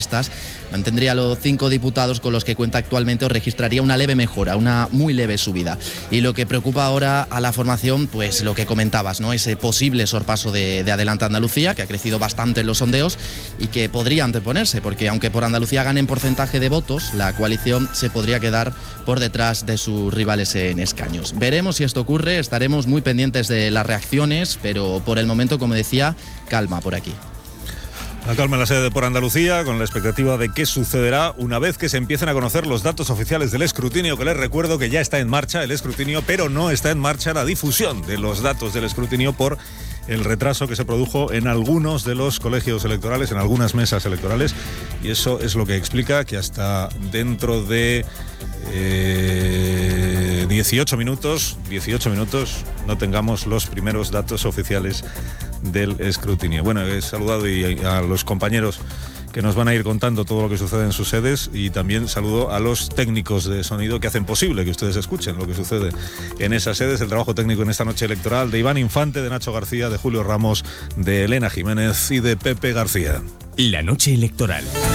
mantendría los 5 diputados con los que cuenta actualmente o registraría una leve mejora, una muy leve subida. Y lo que preocupa ahora a la formación, pues lo que comentabas, ¿no? Ese posible sorpaso de Adelante Andalucía, que ha crecido bastante en los sondeos y que podría anteponerse, porque aunque por Andalucía gane en porcentaje de votos, la coalición se podría quedar por detrás de sus rivales en escaños. Veremos si esto ocurre, estaremos muy pendientes de las reacciones, pero por el momento, como decía, calma por aquí. La calma en la sede de Por Andalucía, con la expectativa de qué sucederá una vez que se empiecen a conocer los datos oficiales del escrutinio, que les recuerdo que ya está en marcha el escrutinio, pero no está en marcha la difusión de los datos del escrutinio por el retraso que se produjo en algunos de los colegios electorales, en algunas mesas electorales, y eso es lo que explica que hasta dentro de 18 minutos no tengamos los primeros datos oficiales del escrutinio. Bueno, he saludado a los compañeros que nos van a ir contando todo lo que sucede en sus sedes, y también saludo a los técnicos de sonido que hacen posible que ustedes escuchen lo que sucede en esas sedes. El trabajo técnico en esta noche electoral de Iván Infante, de Nacho García, de Julio Ramos, de Elena Jiménez y de Pepe García. La noche electoral.